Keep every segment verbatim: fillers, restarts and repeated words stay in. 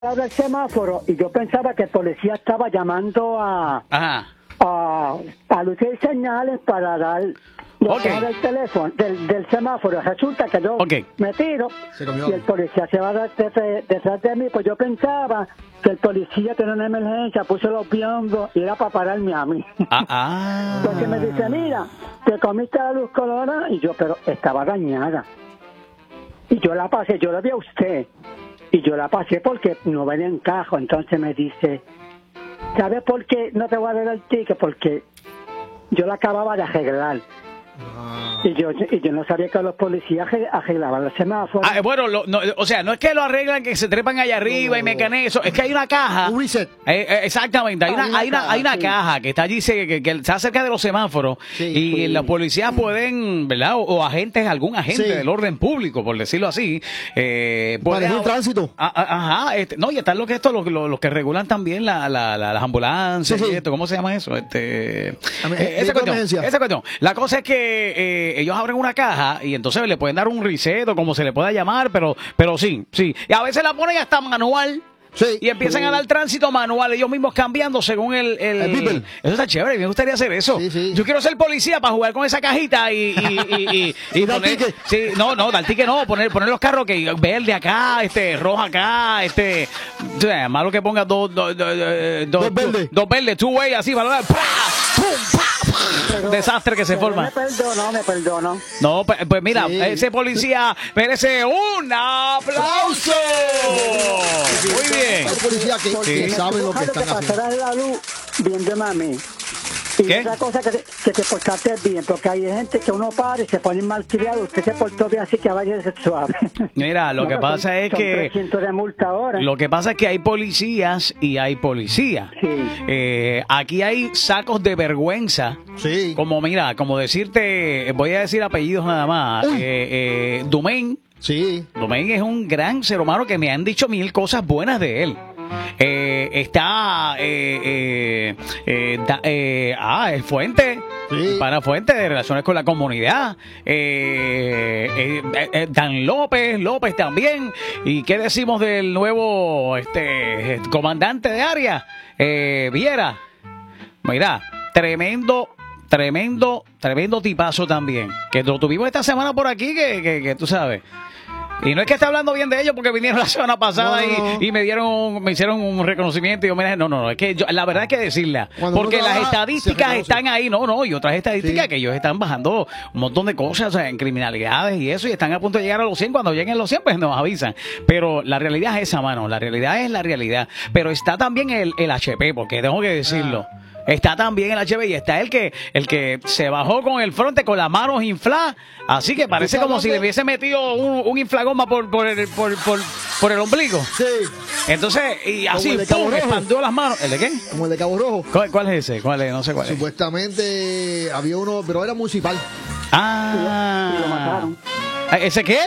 Ahora el semáforo y yo pensaba que el policía estaba llamando a Ajá. a, a lucir señales para dar los Okay. del teléfono del, del semáforo. Resulta que yo Okay. me tiro y el policía se va detrás, detrás de mí. Pues yo pensaba que el policía tenía una emergencia, puso los piongos y era para pararme a mí. Ah, ah. Porque me dice, mira, te comiste la luz colorada, y yo, pero estaba dañada. Y yo la pasé, yo la vi a usted. Y yo la pasé porque no venía en cajo. Entonces me dice, ¿sabes por qué no te voy a dar el ticket? Porque yo la acababa de arreglar. Ah. Y yo y yo no sabía que los policías arreglaban los semáforos. Ah, bueno, lo, no, o sea, no es que lo arreglan, que se trepan allá arriba no, no, y mecan eso. Es que hay una caja. Un reset. Eh, eh, exactamente, hay, ah, una, una, hay una, caja, hay una sí. caja que está allí, se, que, que está cerca de los semáforos. Sí, y sí. los policías pueden, ¿verdad? O, o agentes, algún agente sí. del orden público, por decirlo así. Eh, puede, ¿Para el tránsito? A, a, ajá. Este, no, y están los que, esto, los, los, los que regulan también la, la, la, las ambulancias. Sí, sí. Y esto, ¿cómo se llama eso? Este, eh, esa, cuestión, esa cuestión. La cosa es que eh, ellos abren una caja y entonces le pueden dar un reset o como se le pueda llamar, pero pero sí, sí. Y a veces la ponen hasta manual. Sí, y empiezan sí. a dar tránsito manual, ellos mismos cambiando según el... el, el eso está chévere, me gustaría hacer eso. Sí, sí. Yo quiero ser policía para jugar con esa cajita y... y, y, y, y, y poner, sí, no, no, dar ticket no, poner, poner los carros que verde acá, este rojo acá, este... O sea, malo que ponga dos... Dos, dos, dos, dos verdes. Dos verdes, two way, así, para... ¡Pum! ¡Pum! Pero, desastre que se forma. Me perdono, me perdono. No, pues, pues mira, sí. ese policía merece un aplauso. Sí. Muy bien. El policía que, sí. que sabe lo que están haciendo. La luz viendo mami. Y ¿qué? Otra cosa que te, que te portaste bien, porque hay gente que uno para y se pone mal criado, usted se portó bien, así que vaya a ser suave. Mira, lo no, que pasa son, es que... trescientos de multa ahora. Lo que pasa es que hay policías y hay policías. Sí. Eh, aquí hay sacos de vergüenza. Sí. Como, mira, como decirte, voy a decir apellidos nada más. Eh, eh, Dumain. Sí. Dumain es un gran ser humano que me han dicho mil cosas buenas de él. Eh, está eh, eh, eh, da, eh, ah, es Fuente sí. para Fuente de Relaciones con la Comunidad, eh, eh, eh, Dan López López también. Y qué decimos del nuevo este comandante de área, eh, Viera. Mira, tremendo tremendo tremendo tipazo también, que lo tuvimos esta semana por aquí, que, que, que tú sabes. Y no es que esté hablando bien de ellos porque vinieron la semana pasada no, no, no. Y, y me dieron me hicieron un reconocimiento y homenaje. No, no, no, es que yo, la verdad es que decirla. Cuando porque las estadísticas están ahí, no, no, y otras estadísticas sí. que ellos están bajando un montón de cosas, o sea, en criminalidades y eso, y están a punto de llegar a los cien. Cuando lleguen a los cien, pues nos avisan. Pero la realidad es esa, mano, la realidad es la realidad. Pero está también el, el H P, porque tengo que decirlo. Ah. Está también el H P y está el que el que se bajó con el fronte con las manos infladas, así que parece como si le hubiese metido un, un inflagoma por por el, por, por, por el ombligo. Sí. Entonces, y así, pum, expandió las manos. ¿El de qué? Como el de Cabo Rojo. ¿Cuál, cuál es ese? ¿Cuál es? No sé cuál es. Supuestamente había uno, pero era municipal. Ah. Y lo mataron. ¿Ese qué?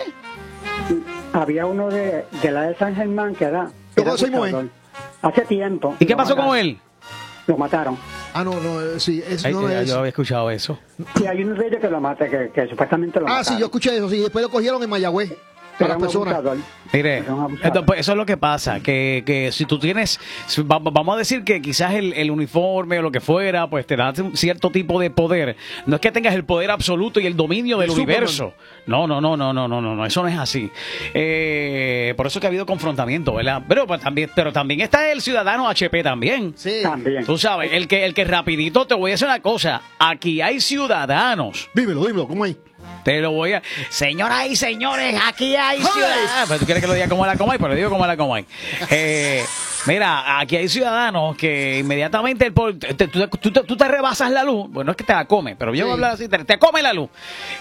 Había uno de, de la de San Germán que era... ¿Cómo se mueve? Hace tiempo. ¿Y qué pasó con él? Lo mataron. Ah, no, no, sí, eso Ay, no yo es. Yo había escuchado eso. Sí, hay un rey que lo mata, que, que supuestamente lo ah, mataron. Ah, sí, yo escuché eso, sí, después lo cogieron en Mayagüez. Era un abusador. Mire, entonces, eso es lo que pasa, que, que si tú tienes, vamos a decir que quizás el, el uniforme o lo que fuera, pues te da un cierto tipo de poder. No es que tengas el poder absoluto y el dominio del Superman. Universo. No, no, no, no, no, no, no, eso no es así. Eh, por eso que ha habido confrontamiento, ¿verdad? Pero, pues, también, pero también está el ciudadano H P también. Sí. También. Tú sabes, el que, el que rapidito, te voy a decir una cosa, aquí hay ciudadanos. Dímelo, dímelo, ¿cómo hay? Te lo voy a... Señoras y señores, aquí hay ciudadanos... Pero tú quieres que lo diga como la Comay, pero lo digo como la Comay. Eh, mira, aquí hay ciudadanos que inmediatamente... El, te, tú, tú, tú te rebasas la luz. Bueno, no es que te la come, pero yo sí. voy a hablar así. Te, te come la luz.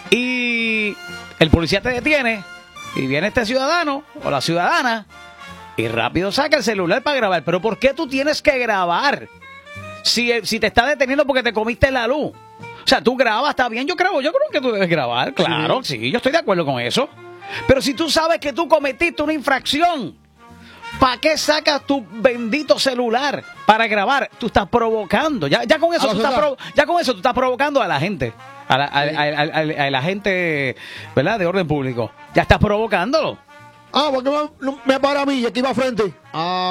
Y el policía te detiene. Y viene este ciudadano o la ciudadana y rápido saca el celular para grabar. Pero ¿por qué tú tienes que grabar? Si, si te está deteniendo porque te comiste la luz. O sea, tú grabas, está bien, yo creo, yo creo que tú debes grabar, claro, sí. sí, yo estoy de acuerdo con eso. Pero si tú sabes que tú cometiste una infracción, ¿para qué sacas tu bendito celular para grabar? Tú estás provocando, ya, ya con eso tú estás provo- ya con eso tú estás provocando a la gente, a la, a, a, a, a, a la gente, ¿verdad? De orden público. Ya estás provocándolo. Ah, porque me, me para a mí y aquí va frente. Ah.